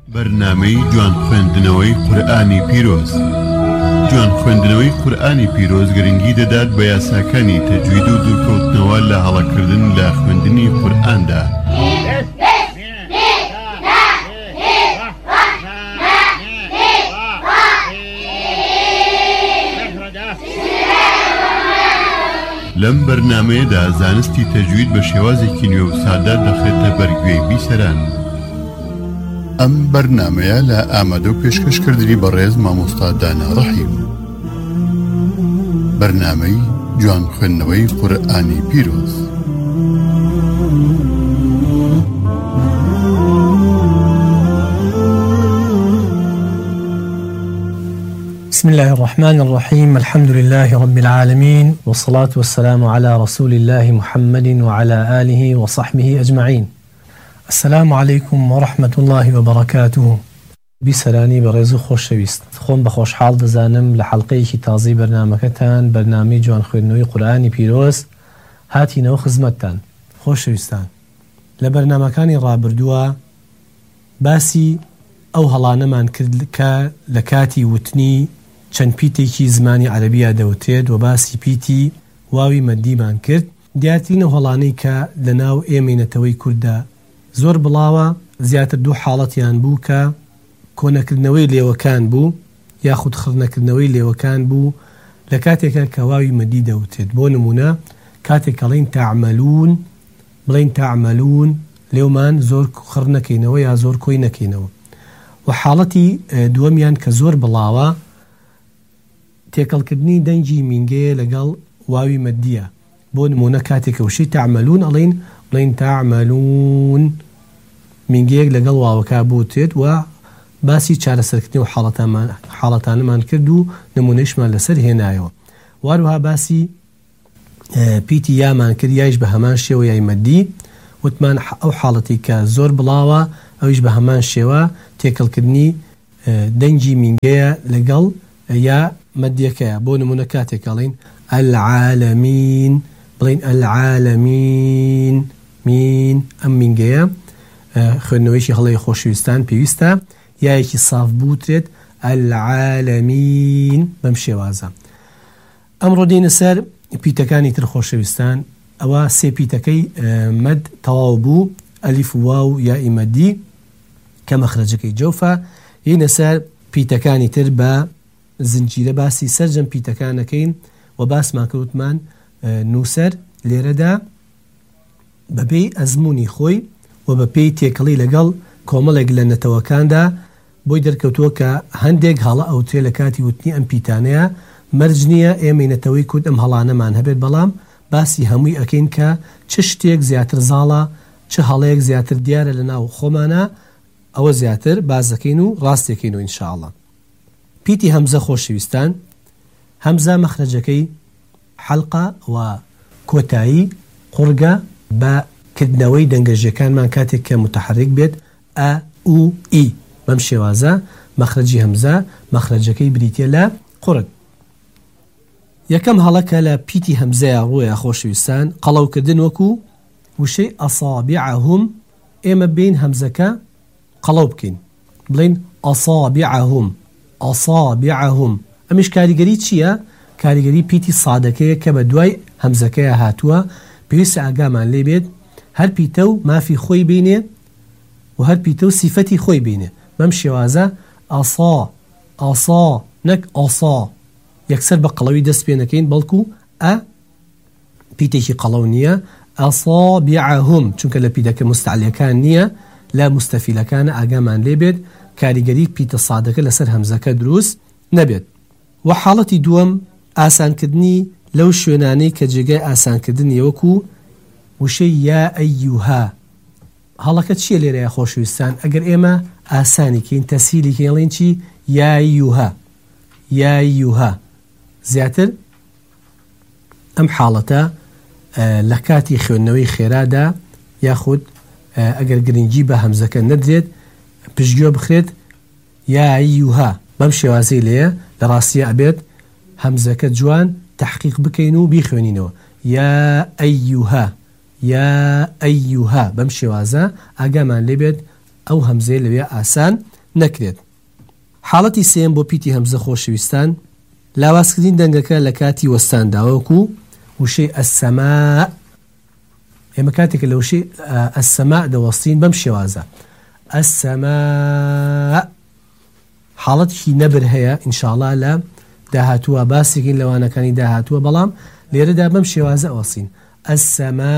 بەرنامەی جوان خوێندنەوەی قورئانی پیرۆز. جوان خوێندنەوەی قورئانی پیرۆز گرنگی دەدات بە یاساکانی تەجوید و دوورکەوتنەوە لە هەڵەکردن لە خوێندنی قورئاندا. لەم بەرنامەیەدا زانستی تەجوید بە شێوازێکی نوێ و سادە دەخێتە بەرگوێی بیسەران. ئەم بەرنامەیە لە ئامادە و پێشکەشکردنی بەڕێز مامۆستا دانا ڕەحیم. بەرنامەی جوان خوێندنەوەی قورئانی پیرۆز. بسم الله الرحمن الرحيم. الحمد لله رب العالمين، والصلاة والسلام على رسول الله محمد وعلى آله وصحبه أجمعين. السلام عليكم ورحمة الله وبركاته. بسراني برزو خوش شويست خون بخوش حال دزانم لحلقه تازي برنامجتان برنامج جوان خوێندنەوەی قورئانی پیرۆز هاتینەوە خزمەتتان. خوش شويستان لبرنامجكاني رابردووە باسی ئەو هەڵانەمان کرد کە لە کاتی وتنی چەند پیتێکی زمانی عەرەبیە دەوتێت و باسی پیتی واوی مەدیمان کرد. دیارترین ئەو هەڵانەی کە لە ناو ئێمەینەتەوەی کووردا زۆر بڵاوە، زیاتر دوو حاڵەتیان بوو کە کۆنەکردنەوەی لێوەکان بوو یاخود خڕنەکردنەوەی لێوەکان بوو لە کاتێکە کە واوی مەدی دەوتێت. بۆ نمونە کاتێک کەڵێن تەعمەلوون بڵێن تەعمەلوون لێومان زۆر خڕ نەکەینەوە یا زۆر کۆی نەکەینەوە. و حاڵەتی دووەمیان کە زۆر بڵاوە تێکەڵکردنی دەنگی مینگەیە لەگەڵ واوی مەدیە. بۆ نمونە کاتێکە وشەی تەعمەلوون بڵێن تەعمەلوون مینگەیەک لەگەڵ واوەکە بوتێت و باسی چارەسەرکردنی و حاڵەتانەمان کرد و نمونەیشمان لەسەر هێنایەوە. واروها باسی پیتی یامان کرد، یایش بە هەمان شێوە یای مەدی. وتمان ئەو حاڵەتی کە زۆر بڵاوە ئەویش بە هەمان شێوە تێکەڵکردنی دەنگی مینگەیە لەگەڵ یا مەدیەکەیە. بۆ نمونە کاتێک ئەڵێن العالمین بڵێن العالمین مین ئەم مینگەیە خوێندنەوەیشی هەڵەی خۆشەویستان پێویستە یایەکی ساف بوترێت العالمین بەم شێوازە. ئەمڕۆ دێنە سەر پیتەکانی تر خۆشەویستان. ئەوە سێ پیتەکەی مەد تەواو بوو، ئەلیف و واو یا ئیمەدی کە مەخرەجەکەی جەوفە. یینە سەر پیتەکانی تر بە زنجیرە باسی سەرجەم پیتەکانەکەین و باسمان کەوتمان نووسەر لێرەدا بەپێی ئەزمموی خۆی و بەپێی تێکەڵی لەگەڵ کۆمەڵێک لە نەتەوەکاندا بۆی دەرکەوتووە کە هەندێک هەڵە ئەوتێ لە کاتی وتنی ئەم پیتانەیە مەرج نییە ئێمەی نەتەوەی کورد ئەم هەڵانەمان هەبێت، بەڵام باسی هەمووی ئەکەین کە چ شتێک زیاتر زاڵە چ هەڵەیەک زیاتر دیارە لە ناو خۆمانە ئەوە زیاتر بازەکەین و ڕاستێکین و ئینشاءڵڵا. پیتی هەمزە خۆشەویستان، هەمزە مەخرەجەکەی حەلقە و کۆتایی قورگە بە کردنەوەی دەنگەژیەکانمان کاتێک کە متحرک بێت ئە و ئی بەم شێوازە مەخرەجی هەمزە مەخرەجەکەی بریتە لە قورگ. یەکەم هەڵەکە لە پیتی هەمزەیە ڕوویە خۆشەویستان قەڵەوکردن وەکو وشەی ئەسابیعەهم. ئێمە بین هەمزەکە قەڵەو بکەین بڵێن ئەسابیعەهم ئەسابیعەهم. ئەمیش کاریگەری چییە؟ کاریگەری پیتی سادەکەیە کە بە دوای هەمزەکەیە هاتووە. پێویستە ئاگامان لێ بێت هەر پیتە و مافی خۆی بینێ و هەر پیتە و سیفەتی خۆی بینێ. بەم شێوازە ئەسا ئەسا نەک ئەسا یەکسەر بە قەڵەوی دەست پێ نەکەین، بەڵکو ئە پیتێکی قەڵەو نییە. ئەسابیعەهم چونکە لە پیتەکە مستعلیەکان نییە، لە مستەفیلەکانە ئاگامان لێ بێت کاریگەری پیتە سادەکە لەسەر هەمزەکە دروست نەبێت. و حاڵەتی دووەم ئاسانکردنی لەو شوێنانەی کە جێگای ئاسانکردنی وەکو وشەی یا ئەیوها. هەڵەکە چییە لێرەیە خۆشەویستان؟ ئەگەر ئێمە ئاسانیکەین تەسهیلیکەین ئەڵێن چی؟ یا ئەیوها یا ئەیوها. زیاتر ئەم حاڵەتە لە کاتی خوێندنەوەی خێرادا یاخود ئەگەر گرنگی بە هەمزەکە نەدرێت پشتگوێ بخرێت یا ئەیوها بەم شێوازەی لێیە لە ڕاستیە ئەبێت هەمزەکە جوان تحقیق بکەین و بیخوێنینەوە. یا ئەیوها یا ئەیوها بەم شێوازە ئاگامان لێبێت ئەو هەمزەیە لەوێ ئاسان نەکرێت. حاڵەتی سێم بۆ پیتی هەمزە خۆشەویستان لاوازکردین دەنگەکە لە کاتی وەستانداوەکو وشەی ئەسسەما. ئێمە کاتێکە لە وشەی ئەسسەما دەوەستین بەم شێوازە ئەسسەما. حاڵەتێکی نەبر هەیە ئینشاءڵڵا لە داهاتووە باسێکین لەوانەکانی داهاتووە، بەڵام لێرەدا بەم شێوازە ئەوەستین ئەسسەما.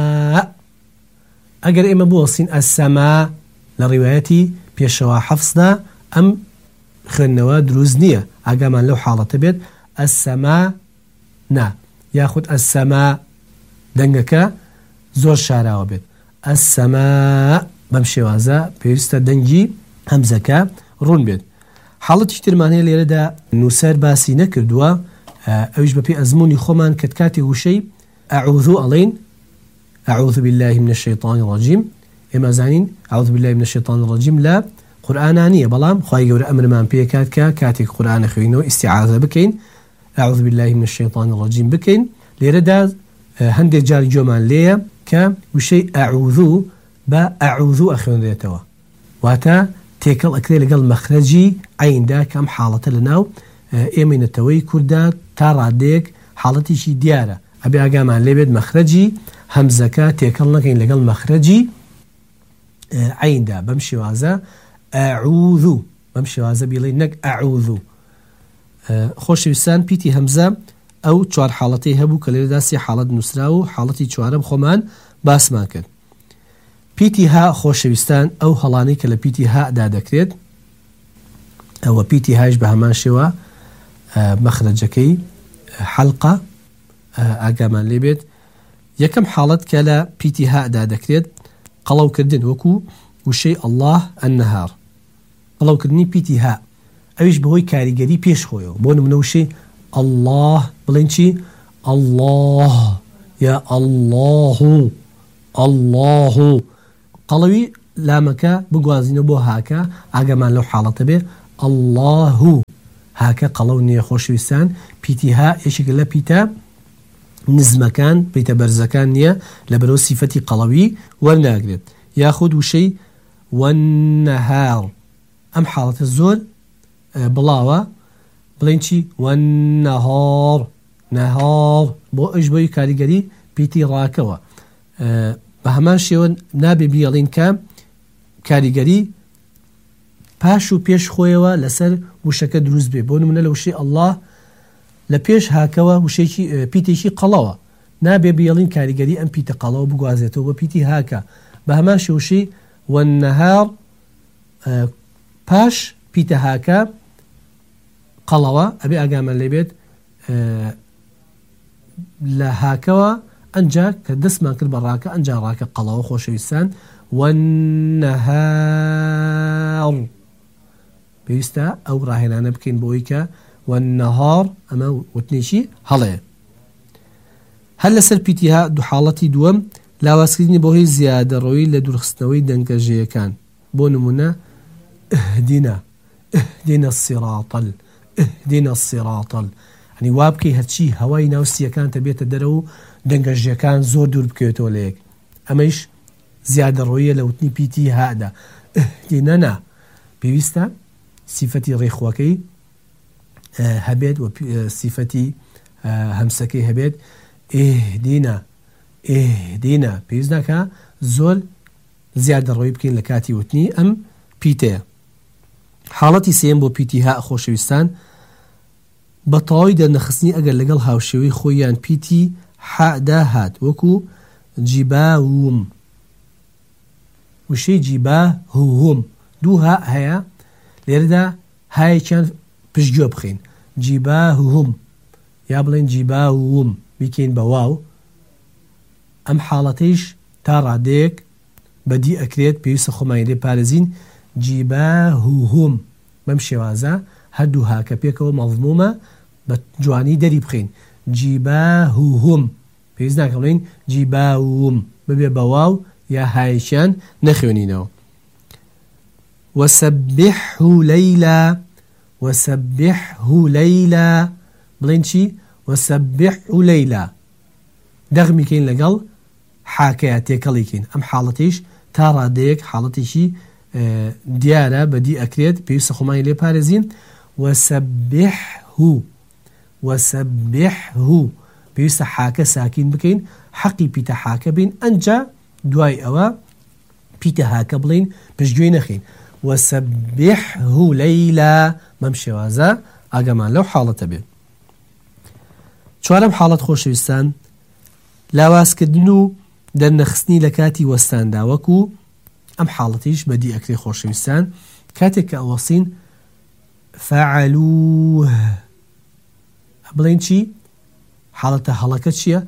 ئەگەر ئێمە بوەستین ئەسسەما لە ڕیوایەتی پێشەوە حەفسدا ئەم خوێندنەوە دروست نییە، ئاگامان لەو حاڵەتە بێت ئەسسەما نا، یاخود ئەسسەما دەنگەکە زۆر شاراوە بێت ئەسسەما. بەم شێوازە پێویستە دەنگی هەمزەکە ڕوون بێت. حاڵەتی ترمان هەیە لێرەدا نووسەر باسی نەکردووە، ئەویش بەپێ ئەزمموی خۆمان کە کاتی وشەی ئەعوذ ئەڵێن ئەعوذ بالله من الشیطان الرجیم. ئێمە زانین ئەعوذ بالله من الشیطان الرجیم لە قورئانە نییە، بەڵام خوای گەورە ئەمرمان پێکات کە کاتێک قورئانە خوێنەوە ئیستیعاذە بکەین، ئەعوذ بالله من الشیطان الرجیم بکەین. لێرەدا هەندێک جاری جۆمان لێیە کە وشەی ئەعوذ بە ئەعوذ ئەخوێنرێتەوە، واتە تێکەڵ ئەکرێت لەگەڵ مەخرەجی عیندا کەم حاڵەتە لەناو ئێمەینەتەوەی کووردا تا ڕادێک حاڵەتیشی دیارە، ئەبێ ئاگامان لێبێت مەخرەجی هەمزەکە تێکەڵ نەکەین لەگەڵ مەخرەجی عیندا. بەم شێوازە ئەعوذ، بەم شێوازە بیڵێین نەک ئەعوذ. خۆشەویستان پیتی هەمزە ئەو چوار حاڵەتی هەبوو کە لێرەدا سێ حاڵەت نووسرا و حاڵەتی چوارەم خۆمان باسمان کرد. پیتی ها خۆشەویستان ئەو هەڵانەی کە لە پیتی هادا دەکرێت، ئەوە پیتی هاش بە هەمان شێوە مەخرەجەکەی حەلقە ئاگامان لێبێت. یەکەم حاڵەت کە لە پیتی هادا دەکرێت قەڵەوکردن، وەکو وشەی ئەڵڵاه ئەنەهار، قەڵەوکردنی پیتی ها، ئەویش بەهۆی کاریگەری پێش خۆیەوە. بۆ نمونە وشەی ئەڵڵاه بڵێن چی؟ ئەڵڵاه یا ئەڵڵاه ئەڵڵاه. قەڵەوی لامەکە بگوازینە بۆ هاکە، ئاگامان لەو حاڵەتە بێ ئەڵڵاه. هاکە قەڵەو نییە خۆشەویستان، پیتی ها یەکێک لە پیتە نزمەکان پیتە بەرزەکان نییە، لەبەرەوە سیفەتی قەڵەوی وەرناگرێت. یاخود وشەی وەنەهار، ئەم حاڵەتە زۆر بڵاوە، بڵێن چی؟ وەنەهار نەهار، بۆ ئەش بۆی کاریگەری پیتی ڕاکەوە. بە هەمان شێوە نابێ بیڵین کە کاریگەری پاش و پێش خۆیەوە لەسەر وشەکە دروست بێ. بۆ نمونە لە وشەی ئەڵڵاه لە پێش هاکەوە وشێکی پیتێکی قەڵەوە، نابێ بیڵین کاریگەری ئەم پیتە قەڵەوە بگوازێتەوە بە پیتی هاکە. بە هەمان شێوشەی وەنەهار پاش پیتە هاکە قەڵەوە، ئەبێ ئاگامان لێبێت لە هاکەوە ئەنجا کە دەستمان کرد بە ڕاکە ئەنجا ڕاکە قەڵەوە. خۆشەویستان وەنەهار پێویستە ئەو ڕاهێنانە بکەین بۆی کە وەنەهار ئەمە وتنێکی هەڵەیە. هەر لەسەر پیتیها دوو حاڵەتی دووەم لاوازکردنی بۆ هۆی زیادەڕەوی لە دوورخستنەوەی دەنگەژەیەکان. بۆ نمونە ئهدینا ئهدینا الصراطل ئهدینا الصراطل، ئەنی وا بکەی هەرچی هەوای ناوسیەکانتە بێتە دەرەوە و دەنگەژەکان زۆر دوور بکەوێتەوە لە یەک، ئەمەش زیادەڕەویە لە وتنی پیتی هادا. ئهدینا نا پێویستە سیفەتی ڕێخوەکەی هەبێت و سیفەتی هەمسەکەی هەبێت. ئهدینا ئهدینا پێویست ناکە زۆر زیادەڕەوی بکەین لە کاتی وتنی ئەم پیتەیە. حاڵەتی سێم بۆ پیتی ها خۆشەویستان بە تەواوی دەرنەخستنی ئەگەر لەگەڵ هاوشێوەی خۆیان پیتی حادا هات، وەکو جیباوم، وشەی جیباهوم، دوو ها هەیە لێرەدا هایەکیان پشتگوێ بخەین، جیباهوم یا بڵێن جیباوم بیکەین بە واو. ئەم حاڵەتەیش تا ڕادەیەک بەدی ئەکرێت، پێویستە خۆمان لێ پارێزین جیباهوم. بەم شێوازە هەردوو هاکە پێکەوە مەضمومە بە جوانی دەری بخەین، جیباهوم، پێویست ناکە بڵێن جیباوم، ببێ بە واو یا هایەکیان نەخوێنینەوە. وسبحه ليلا وسبحه ليلا، بڵێن چی؟ وسبحه ليلا، دەغمیکەین لەگەڵ حاکەیە تێکەڵیکەین. ئەم حاڵەتیش تا ڕادەیەک حاڵەتێکی دیارە بەدی ئەکرێت پێویستە خۆمانی لێ پارێزین وەسەبحه پێویستە حاکە ساکین بکەین حەقی پیتە حاکە بین ئەنجا دوای ئەوە پیتە هاکە بڵین پشتگوێی نەخین وەسەبحه لەیلا بەم شێوازە ئاگامان لەو حاڵەتە بێت. چوارەم حاڵەت خۆشەویستان لاوازکردن و دەرنەخستنی لە کاتی وەستاندا وەکو ئەم حاڵەتیش بەدی ئەکرێ خۆشەویستان کاتێک کە ئەوەسین فعلوه بڵین چی؟ حاڵەتە هەڵەکە چییە؟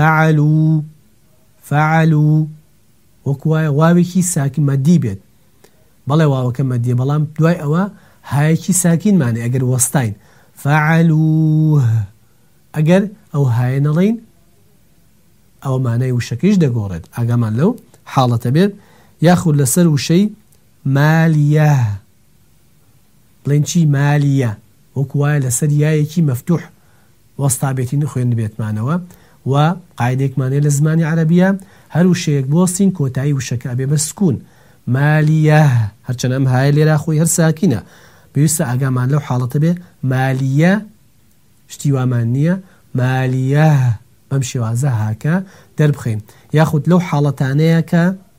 فعلو وەکو وایە واوێکی ساکن مەدی بێت بەڵێ واوەکە مەدیە بەڵام دوای ئەوە هایەکی ساکینمانێ ئەگەر وەستاین فعلوه ئەگەر ئەو هایە نەڵین ئەو مانای وشەکەیش دەگۆڕێت ئاگامان لەو حاڵەتە بێت یاخود لەسەر وشەی مالیە بڵین چی مالیە وەکو وایە لەسەر یایەکی مەفتوح وەستابێتی نخوێن بێتمانەوە و قاعدەیەکمانێ لە زمانی عەرەبیە هەر وشەیەک بۆستین کۆتایی وشەکە ئەبێ بە سکون مالیە هەرچەند ئەم هایە لێرا خۆی هەر ساکینە پێویستە ئاگامان لەو حاڵەتە بێ مالیە شتی وامان نییە مالیە بەم شێوازە هاکە دەربخەین یاخود لەو حاڵەتانەیە کە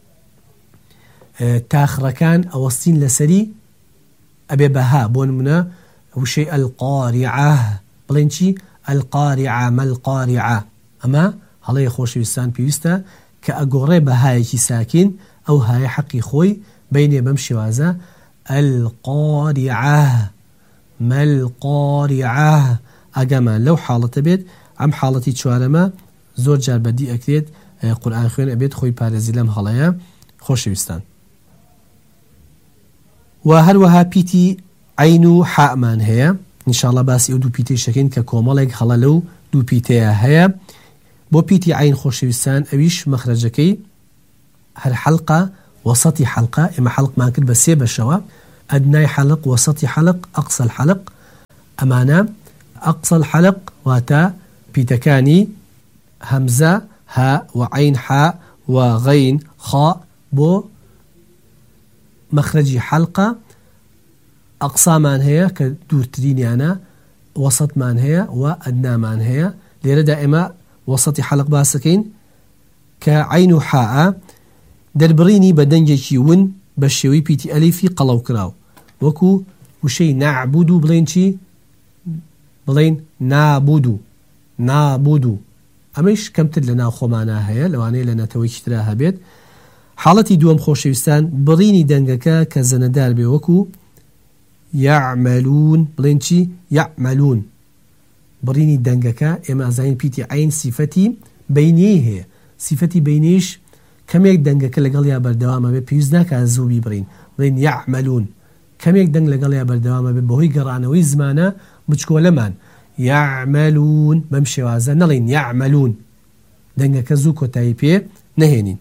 تاخڕەکان ئەوەستین لەسەری ئەبێ بەها بۆ نمونە وشەی القاریعە بڵێن چی القاریعە مەلقاریعە ئەمە هەڵەیە خۆشەویستان پێویستە کە ئەگۆڕێ بەهایەکی ساکین ئەو هایە حەقی خۆی بینێ بەم شێوازە القاریعە مەلقاریعە ئاگامان لەو حاڵەتە بێت ئەم حاڵەتی چوارەمە زۆر جار بەدی ئەکرێت قورئان خوێن ئەبێت خۆی پارێزی لەم هەڵەیە خۆشەویستان و هەروەها پیتی عین و حامان هەیە ئینشاءڵڵا باسی ئەو دوو پیتەی شەکەین کە کۆمەڵێک هەڵە لەو دوو پیتەیە هەیە بۆ پیتی عین خۆشەویستان ئەویش مەخرەجەکەی هەر حەلقە وەسەتی حەلقە ئێمە حەلقمان کرد بە سێ بەشەوە ئەدنای حەلق وەسەتی حەلق ئەقسە الحەلق ئەمانە ئەقسە الحەلق واتە پیتەکانی هەمزە ها وعین حا وغین خا بۆ مەخرەجی حەلقە ئەقسامان هەیە کە دوورترینیانە وەسەتمان هەیە و ئەدنامان هەیە لێرەدا ئێمە وەسەتی حەلق باسەکەین کە عین و حاء دەربڕینی بە دەنگێکی ون بە شێوەی پیتی ئەلیفی قەڵەو کراو وەکو وشەی نعبود و بڵێن چی بڵێن نابود ئەمەش کەمتر لە ناو خۆمانە هەیە لەوانەیە لە نەتەوەیکی ترا هەبێت حاڵەتی دووەم خۆشەویستان بڕینی دەنگەکە کە زەنەدار بێ وەکو يعملون بڵێن چی يعملون بڕینی دەنگەکە ئێمە ئازانین پیتی عین سیفەتی بەینەی هەیە سیفەتی بەینەیش کەمێک دەنگەکە لەگەڵ یا بەردەوامە بێ پێویست ناکات زوو بیبڕین بڵێن يعملون کەمێک دەنگ لەگەڵ یا بەردەوامە بێ بەهۆی گەڕانەوەی زمانە بچکۆلەمان يعملون بەم شێوازە نەڵێن يعملون دەنگەکە زوو کۆتایی پێ نەهێنین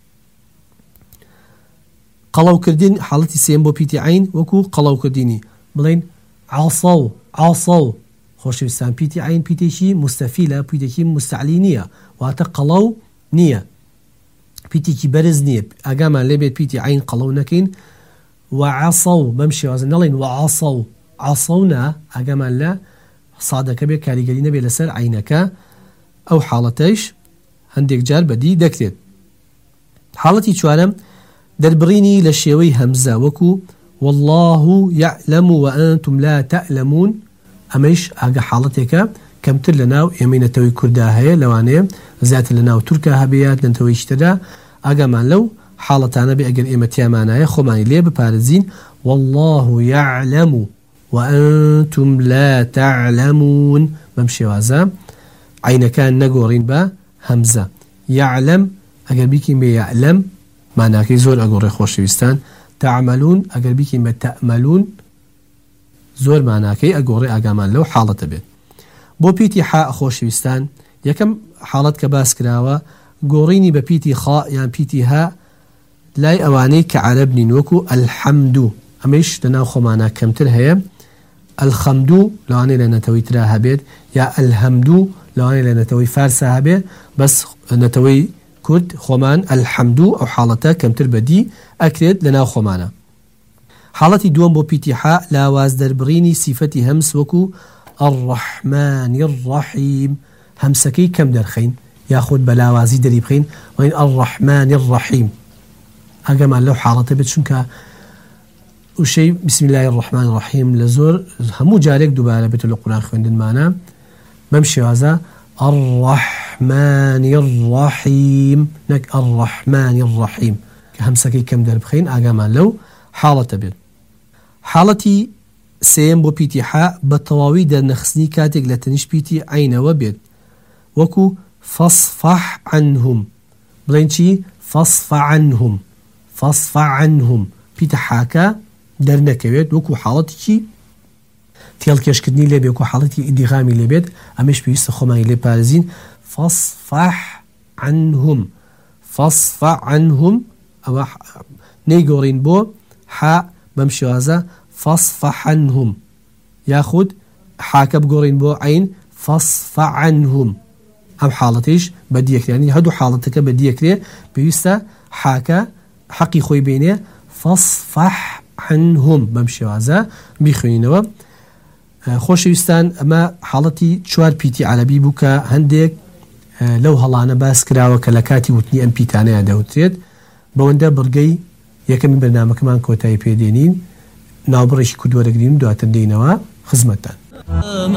قەڵەوکردن حاڵەتی سێم بۆ پیتی عین وەکو قەڵەوکردنی بڵێن عەصەو خۆشەویستان پیتی عین پیتێکی مستەفیلە پیتێکی مستعلی نییە واتە قەڵەو نییە پیتێکی بەرز نییە ئاگامان لێ بێت پیتی عین قەڵەو نەکەین وعەصەو بەم شێوازە نەڵێن عەصەونا ئاگامان لە سادەکە بێ کاریگەری نەبێ لەسەر عینەکە ئەو حاڵەتەش هەندێک جار بەدی دەکرێت حاڵەتی چوارەم دەربڕینی لە شێوەی هەمزە وەکو والله يعلم وأنتم لا تعلمون ئەمەش ئاگە حاڵەتێکە کەمتر لە ناو ئێمەی نەتەوەی کووردا هەیە لەوانەیە زیاتر لە ناو تورکا هەبێت لە نەتەوەی شتەدا ئاگامان لەو حاڵەتانە بێ ئەگەر ئێمە تیامانایە خۆمانی لێ بپارێزین والله يعلم وأنتم لا تعلمون بەم شێوازە عینەکان نەگۆڕین بە هەمزە يعلم ئەگەر بیکەین بێ يعلم معناکەی زۆر ئەگۆڕێ خۆشەویستان تعملون ئەگەر بیکەین بە تەعملون زۆر معناکەی ئەگۆڕێ ئاگامان لەو حاڵەتە بێت بۆ پیتی حاء خۆشەویستان یەکەم حاڵەت کە باس کراوە گۆڕینی بە پیتی خا یان پیتی ها لای ئەوانەی کە عەرەب نین وەکو الحەمدو ئەمەش لەناو خۆمانە کەمتر هەیە الخەمدو لەوانەیە لە نەتەوەی ترا هەبێت یا الهەمدو لەوانەیە لە نەتەوەی فارسا هەبێت بەس نەتەوەی کورد خۆمان الحەمدو ئەو حاڵەتە کەمتر بەدی ئەکرێت لەناو خۆمانە حاڵەتی دووەم بۆ پیتیحا لاواز دەربڕینی سیفەتی هەمس وەکو الرحمن الرحیم هەمسەکەی کەم دەرخەین یاخود بە لاوازی دەری بخەین وین الرحمن الرحیم ئەگەمان لەو حاڵەتە بێت چونکە وشەی بسم الله الرحمن الرحیم لە زۆر هەموو جارێک دووبارە بێت لە قورئان خوێندنمانە بەم شێوازە الرحمن الرحیم نەک الرحمن الرحیم کە هەمسەکەی کەم دەربخەین ئاگامان لەو حاڵەتە بێت. حاڵەتی سێم بۆ پیتیحا بە تەواوی دەرنەخستنی کاتێک لە تەنیشت پیتی عینەوە بێت وەکو فاصفح عنهم بڵێن چی فاصفح عنهم فاصفح عنهم پیتەحاکە دەرنەکەوێت وەکو حاڵەتێکی تێڵکێشکردنی لێبێت وەکو حاڵەتی ئیدغامی لێبێت ئەمەش پێویستە خۆمانی لێ پارێزین فاصفح عنهم فاصفح عنهم ئەوە نەیگۆڕین بۆ حا بەم شێوازە فاصفح عنهم یاخود حاکە بگۆڕین بۆ عین فاصفح عنهم ئەم حاڵەتیش بەدیەکرێنی هەردوو حاڵەتەکە بەدیەکرێ پێویستە حاکە حەقی خۆی بینێ فاصفح عنهم بەم شێوازە بیخوێنینەوە. خۆشەویستان ئەمە حاڵەتی چوار پیتی عەرەبی بوو کە هەندێک لەو هەڵانە باس کراوە کە لە کاتی وتنی ئەم پیتانەیە دەوترێت بەوەندە بڕگەی یەکەمی بەرنامەکەمان کۆتایی پێدێنین ناوبڕێکی کورد وەرەگرین دواتر دێینەوە خزمەتتان.